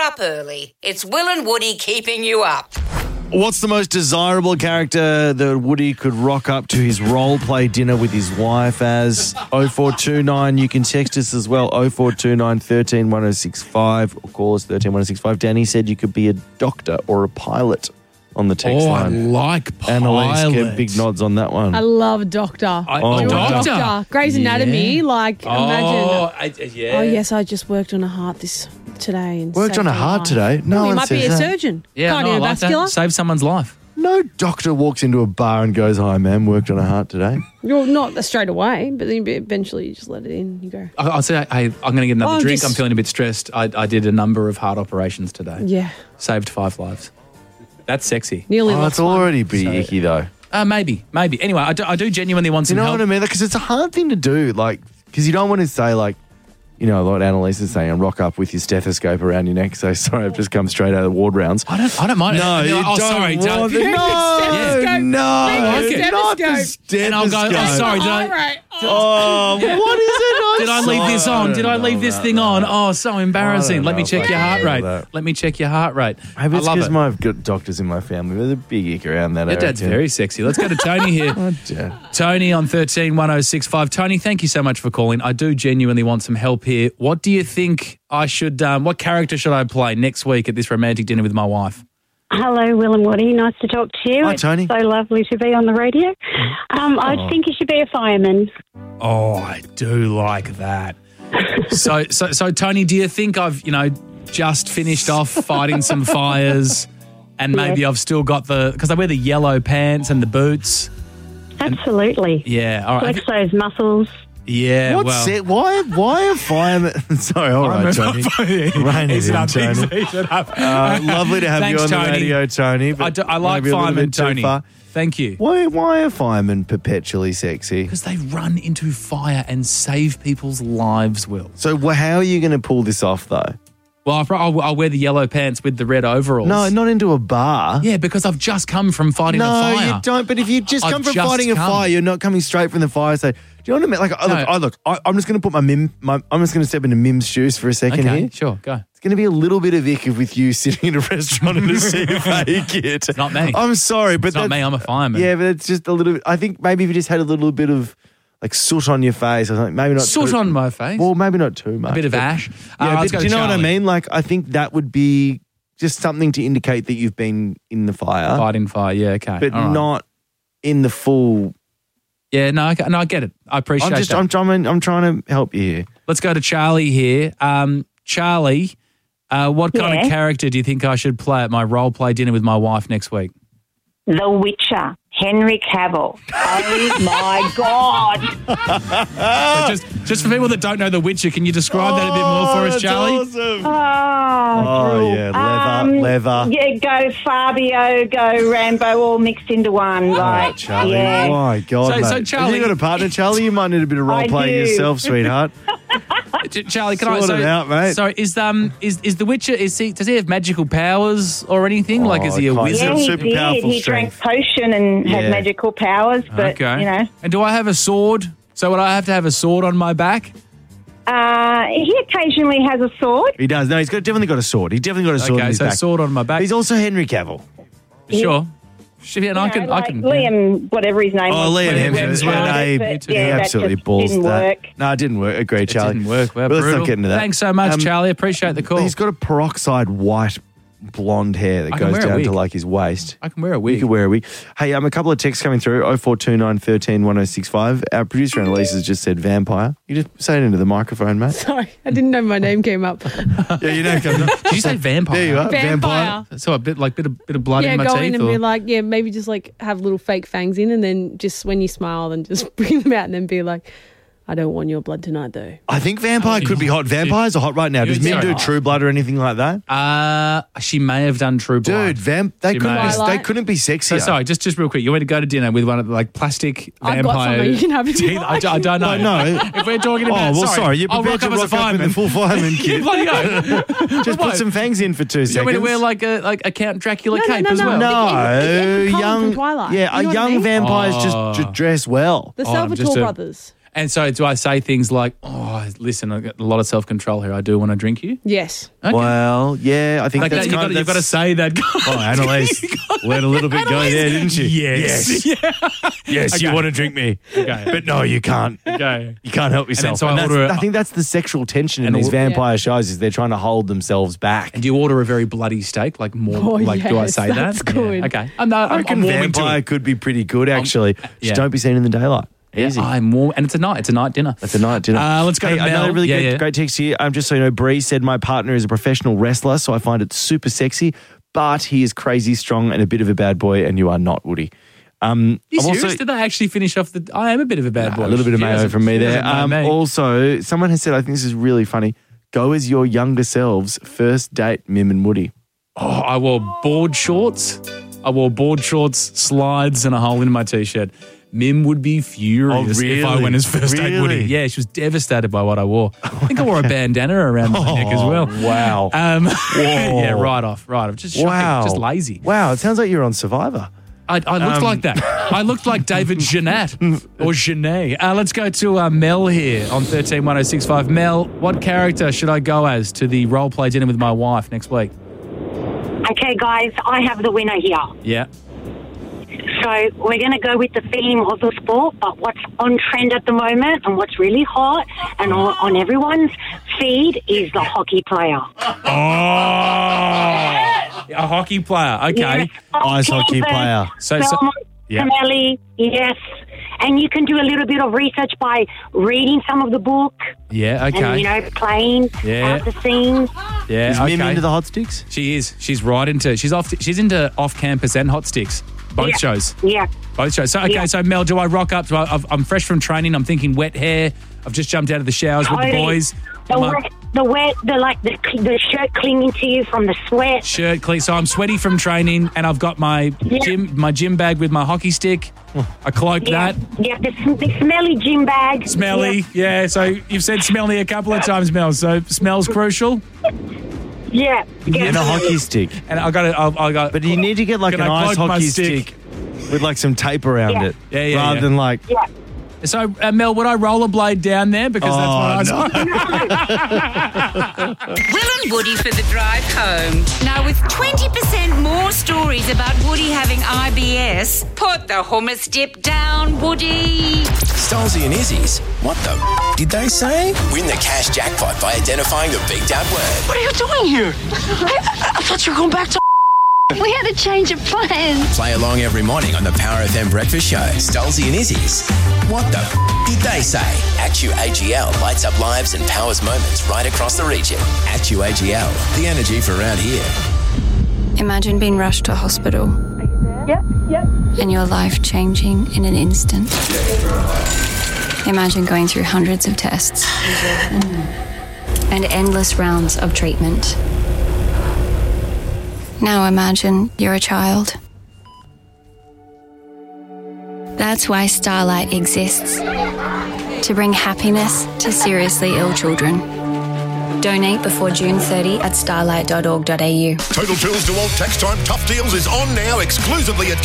up early. It's Will and Woody keeping you up. What's the most desirable character that Woody could rock up to his role play dinner with his wife as? 0429. You can text us as well. 0429 13 1065 or call us 13 1065. Danny said you could be a doctor or a pilot on the text line. I like pilot. Annalise gave big nods on that one. I love Doctor. Doctor. Grey's Anatomy, imagine. Oh, yes, I just worked on a heart today. And Worked on a heart today? No he one might be says a that. surgeon. Yeah, I like that. Cardiovascular. Save someone's life. No doctor walks into a bar and goes, "Hi, ma'am, worked on a heart today." Well, not straight away, but then eventually you just let it in. You go. I'll say, hey, I'm going to get another drink. just- I'm feeling a bit stressed. I did a number of heart operations today. Yeah. Saved 5 lives. That's sexy. Nearly Oh, lost it's one. already pretty icky though. Maybe. Anyway, I do genuinely want You some know help. what I mean? Because it's a hard thing to do, because you don't want to say, what Annalise is saying, and rock up with your stethoscope around your neck. So sorry, I've just come straight out of the ward rounds. I don't mind. No, I'll be you like, don't sorry. want don't. it. Stethoscope. No, Bring the not the stethoscope. And I'll go, stethoscope. sorry, did All I... right. Oh, what is it? Did I leave this on? Did I leave this thing on? Oh, so embarrassing. Let me know check if your I heart can rate. do that. Let me check your heart rate. Maybe I it's love because it. I've got doctors in my family. There's a big ick around that. Your dad's very sexy. Let's go to Tony here. Yeah. Tony on 13 1065. Tony, thank you so much for calling. I do genuinely want some help here. What do you think I should, what character should I play next week at this romantic dinner with my wife? Hello, Will and Woody. Nice to talk to you. Hi, Tony. It's so lovely to be on the radio. I think you should be a fireman. Oh, I do like that. So, Tony, do you think I've, just finished off fighting some fires and maybe I've still got because I wear the yellow pants and the boots. Absolutely. Yeah, all right. Flex those muscles. Yeah, What's it? Why are firemen? Sorry, all right, Tony. Rein it in, Tony. Lovely to have you Thanks, on Tony. the radio, Tony. But I like maybe a little firemen, bit too Tony. far. Thank you. Why are firemen perpetually sexy? Because they run into fire and save people's lives, Will. So how are you going to pull this off, though? Well, I'll wear the yellow pants with the red overalls. No, not into a bar. Yeah, because I've just come from fighting a No, fire. you don't. But if you just I've come from just fighting a come. fire, you're not coming straight from the fire. So, do you know what I mean? I'm just going to put I'm just going to step into Mim's shoes for a second Okay, here. sure, go. It's going to be a little bit of ick with you sitting in a restaurant in a CFA kit. It's not me. I'm sorry, but It's not me, I'm a fireman. Yeah, but it's just a little bit. I think maybe if you just had a little bit of soot on your face or something, maybe not Soot too, on my face? Well, maybe not too much. A bit of but- ash? Yeah, Let's but go do you to know what I Charlie. mean? I think that would be just something to indicate that you've been in the fire, Fighting fire, yeah, okay. but all right. not in the full. Yeah, no, I get it. I appreciate that. I'm trying to help you here. Let's go to Charlie here. Charlie, what kind of Yeah? character do you think I should play at my role play dinner with my wife next week? The Witcher, Henry Cavill. Oh, my God. So just for people that don't know The Witcher, can you describe that a bit more for us, Charlie? Awesome. Oh, yeah, leather. Yeah, go Fabio, go Rambo, all mixed into one. Charlie, yeah. my God, So, mate. Charlie- Have you got a partner, Charlie? You might need a bit of role I playing do. yourself, sweetheart. Charlie, can Sort it out, mate. So is The Witcher? Does he have magical powers or anything? Is he a kind of. wizard? Yeah, he Super did. powerful He drank strength. potion and Yeah. had magical powers, but, Okay. And do I have a sword? So would I have to have a sword on my back? he occasionally has a sword. He does. No, he's definitely got a sword. He's definitely got a sword in Okay, his so back. sword on my back. He's also Henry Cavill. Sure. And I can. Liam, whatever his name was. Liam Hemsworth. Hemsworth. But, He that absolutely just balls didn't that. work. No, it didn't work. Agreed, It Charlie. didn't work. Well, But let's brutal. not get into that. Thanks so much, Charlie. Appreciate the call. He's got a peroxide white blonde hair that I can goes wear a down wig. to his waist. I can wear a You wig. could wear a wig. Hey, a couple of texts coming through. 0429 13 1065. Our producer Annalise has just said vampire. You just say it into the microphone, mate. Sorry, I didn't know my name came up. Yeah, you know. Did you say vampire? There you are. Vampire. So a bit of blood Yeah, in my go teeth. in and or? be like, maybe just have little fake fangs in, and then just when you smile, then just bring them out, and then be like, I don't want your blood tonight, though. I think vampire could be hot. Vampires are hot right now. Does You're Mim so do hot. True Blood or anything like that? She may have done True Blood. Dude, they She couldn't may. be, they couldn't be sexier. So sorry, just real quick. You want to go to dinner with one of the plastic I've got vampire something you can have if you teeth? like. I don't know. No. If we're talking Oh, about, well, sorry. You're I'll prepared rock to up as a rock up in fireman. the full fireman You kit. bloody go. Just put some fangs in for 2 seconds. You want me to wear like a Count Dracula cape as well? No, Emma Cullen young from Twilight. Yeah, You know what I young mean? vampires just dress well. The I'm Salvatore just a- brothers. And so do I say things like, oh, listen, I've got a lot of self-control here. I do want to drink you. Yes. Okay. Well, yeah, I think Like that's that, you've got to say that. Oh, Annalise let a little bit go there, didn't she? Yes. Yes, Okay. you want to drink me. Okay. But no, you can't. Okay. You can't help yourself. so I And order I think that's the sexual tension in And these or- vampire shows is they're trying to hold themselves back. And do you order a very bloody steak? Like more, Oh, do I yes, say that? that's good. Yeah. Okay. I'm I reckon warming to vampire it. could be pretty good, actually. yeah. Just don't be seen in the daylight. Easy. I'm warm. And it's a night dinner. That's a night dinner. Let's go Hey, to Mel. another really Yeah, great text here. Just so you know, Bree said my partner is a professional wrestler, so I find it super sexy, but he is crazy strong and a bit of a bad boy, and you are not, Woody. You I've serious? Did they actually finish off the... I am a bit of a bad boy. A little bit of She mayo doesn't- from me she there. doesn't know me. Also, someone has said, I think this is really funny, go as your younger selves, first date, Mim and Woody. I wore board shorts. Slides, and a hole in my T-shirt. Mim would be furious Oh, really? if I went as first date Really? Woody. Yeah, she was devastated by what I wore. I think I wore a bandana around my neck as well. Wow. Yeah, right off. Just shocking, Wow. just lazy. Wow, it sounds like you're on Survivor. I looked like that. I looked like David Jeanette or Genet. Let's go to Mel here on 131065. Mel, what character should I go as to the role play dinner with my wife next week? Okay, guys, I have the winner here. Yeah. So we're going to go with the theme of the sport, but what's on trend at the moment and what's really hot and on everyone's feed is the hockey player. A hockey player. Okay. Yes, Ice hockey player. Yeah. Camelli, yes. And you can do a little bit of research by reading some of the book Yeah, okay. and, playing Yeah. out the scenes. Yeah, Is okay. Mim into the hot sticks? She is. She's right into. She's into off campus and hot sticks. Both Yeah. shows. Yeah. Both shows. So okay. Yeah. So Mel, do I rock up? I'm fresh from training. I'm thinking wet hair. I've just jumped out of the showers with the Totally. boys. The shirt clinging to you from the sweat. Shirt clean. So I'm sweaty from training, and I've got my gym bag with my hockey stick. I cloaked Yeah, that. yeah, the smelly gym bag. Smelly. Yeah. So you've said smelly a couple of times, Mel. So smells crucial. Yeah. And a hockey stick. And I got. But you need to get like Can an I ice cloak my hockey stick? stick with like some tape around Yeah. it. Yeah, rather yeah. than like... Yeah. So Mel, would I rollerblade down there because that's what I Will and Woody for the drive home. Now, with 20% more stories about Woody having IBS, put the hummus dip down, Woody. Stolzy and Izzy's What the did they say? Win the cash jackpot by identifying the beeped out word. What are you doing here? I thought you were going back to... We had a change of plans. Play along every morning on the Power FM breakfast show. Stolzy and Izzy's What the did they say? ActuAGL lights up lives and powers moments right across the region. ActuAGL, the energy for around here. Imagine being rushed to hospital. Yep. And your life changing in an instant. Imagine going through hundreds of tests and endless rounds of treatment. Now imagine you're a child. That's why Starlight exists. To bring happiness to seriously ill children. Donate before June 30 at starlight.org.au. Total Tools DeWalt Tax Time Tough Deals is on now exclusively at